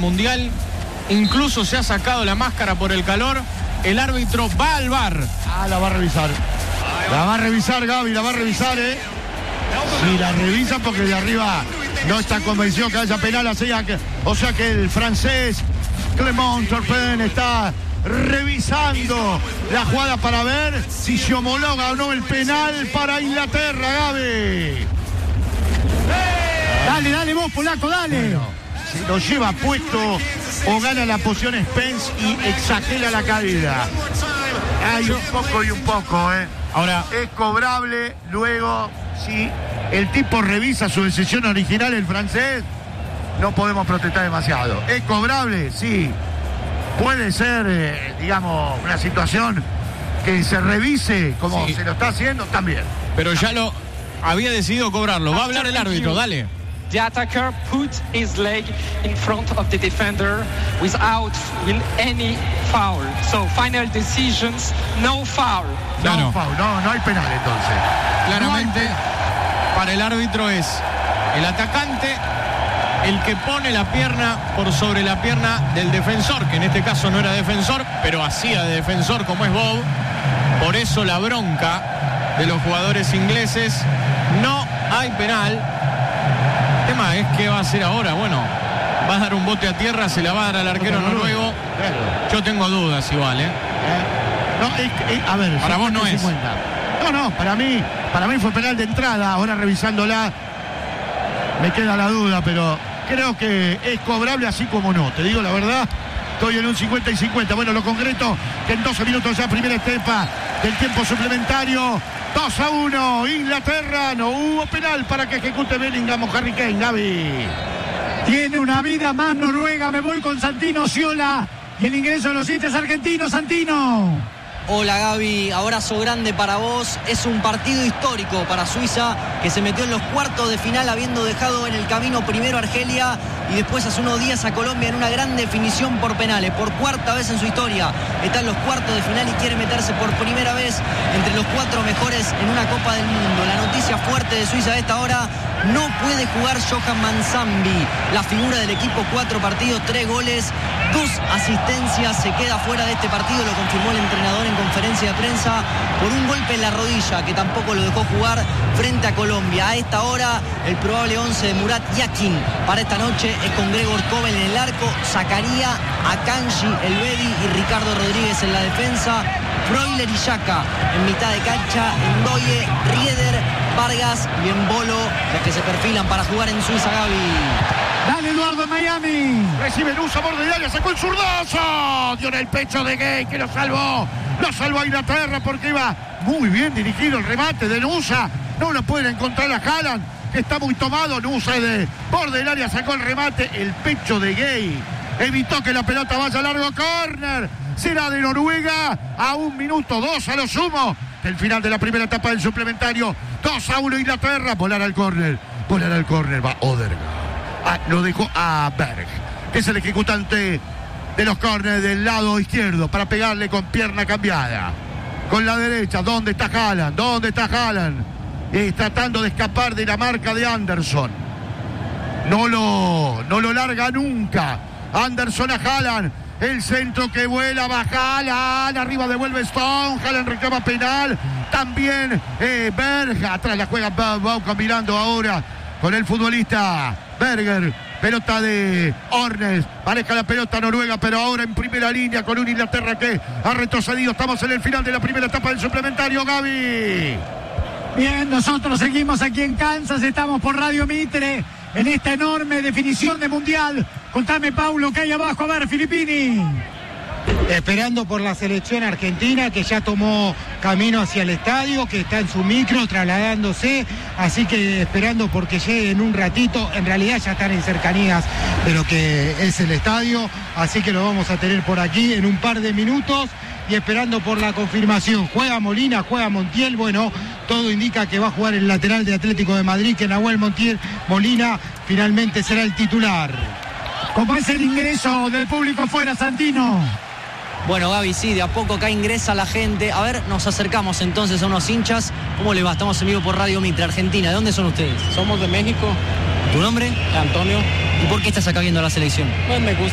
Mundial. Incluso se ha sacado la máscara por el calor. El árbitro va al VAR. La va a revisar. La va a revisar, Gaby, la va a revisar, Si la revisa, porque de arriba no está convencido que haya penal, o sea que el francés Clément Turpin está revisando la jugada para ver si se homologa o no el penal para Inglaterra, Gaby. Dale vos, polaco, dale. Bueno, si lo lleva puesto o gana la posición Spence y exagera la caída. Hay un poco y un poco, Ahora, es cobrable luego si el tipo revisa su decisión original, el francés. No podemos protestar demasiado. ¿Es cobrable? Sí. Puede ser, digamos, una situación que se revise como se lo está haciendo también. Pero ya lo había decidido cobrarlo. Va a hablar el árbitro, dale. The attacker put his leg in front of the defender without any foul. So final decisions, no foul. Claro. No foul, no hay penal entonces. Claramente, para el árbitro es el atacante el que pone la pierna por sobre la pierna del defensor, que en este caso no era defensor, pero hacía de defensor como es Bob. Por eso la bronca de los jugadores ingleses. No hay penal. El tema es qué va a hacer ahora. Bueno, va a dar un bote a tierra, se la va a dar al arquero noruego. Yo tengo dudas igual, No, a ver, para vos no 50. es. No, para mí fue penal de entrada. Ahora revisándola me queda la duda, pero creo que es cobrable así como no. Te digo la verdad, estoy en un 50 y 50. Bueno, lo concreto que en 12 minutos ya primera etapa del tiempo suplementario. 2-1, Inglaterra. No hubo penal para que ejecute Bellingham o Harry Kane, Gaby. Tiene una vida más Noruega. Me voy con Santino Sciola y el ingreso de los hinchas argentinos. Santino. Hola Gaby, abrazo grande para vos. Es un partido histórico para Suiza, que se metió en los cuartos de final habiendo dejado en el camino primero a Argelia y después hace unos días a Colombia en una gran definición por penales. Por cuarta vez en su historia está en los cuartos de final y quiere meterse por primera vez entre los 4 mejores en una Copa del Mundo. La noticia fuerte de Suiza a esta hora: no puede jugar Johan Manzambi, la figura del equipo. 4 partidos, 3 goles, 2 asistencias. Se queda fuera de este partido, lo confirmó el entrenador en conferencia de prensa, por un golpe en la rodilla que tampoco lo dejó jugar frente a Colombia. A esta hora el probable 11 de Murat Yakin para esta noche es con Gregor Kobel en el arco, Zakaria, Akanji, Elvedi y Ricardo Rodríguez en la defensa, Freuler y Xhaka en mitad de cancha, Ndoye, Rieder, Vargas y Embolo, los que se perfilan para jugar en Suiza, Gaby. Dale Eduardo en Miami. Recibe Nusa, borde de área, sacó el zurdazo. Dio en el pecho de Gay, que lo salvó. Lo salvó a Inglaterra porque iba muy bien dirigido el remate de Nusa. No lo pueden encontrar a Haaland, que está muy tomado. Nusa de borde del área sacó el remate. El pecho de Gay evitó que la pelota vaya largo. Córner. Será de Noruega a 1 minuto 2 a lo sumo del final de la primera etapa del suplementario. 2-1 Inglaterra. Volar al córner. Va Odegaard. Lo dejó a Berg, que es el ejecutante de los córneres del lado izquierdo, para pegarle con pierna cambiada. Con la derecha, ¿dónde está Haaland? Tratando de escapar de la marca de Anderson. No lo larga nunca. Anderson a Haaland. El centro que vuela, va Haaland. Arriba devuelve Stone. Haaland reclama penal. También Berg. Atrás la juega Bauca mirando ahora con el futbolista Berger. Pelota de Ornes. Maneja la pelota Noruega, pero ahora en primera línea con un Inglaterra que ha retrocedido. Estamos en el final de la primera etapa del suplementario, Gaby. Bien, nosotros seguimos aquí en Kansas. Estamos por Radio Mitre en esta enorme definición de Mundial. Contame, Paulo, ¿qué hay abajo? A ver, Filippini. Esperando por la selección argentina, que ya tomó camino hacia el estadio, que está en su micro trasladándose, así que esperando porque llegue en un ratito. En realidad ya están en cercanías de lo que es el estadio, así que lo vamos a tener por aquí en un par de minutos y esperando por la confirmación. Juega Molina, juega Montiel. Bueno, todo indica que va a jugar el lateral de Atlético de Madrid, que Nahuel Molina finalmente será el titular. ¿Cómo es el ingreso del público afuera, Santino? Bueno, Gaby, sí, de a poco acá ingresa la gente. A ver, nos acercamos entonces a unos hinchas. ¿Cómo le va? Estamos en vivo por Radio Mitre, Argentina. ¿De dónde son ustedes? Somos de México. ¿Tu nombre? Antonio. ¿Y por qué estás acá viendo la selección? Pues me gusta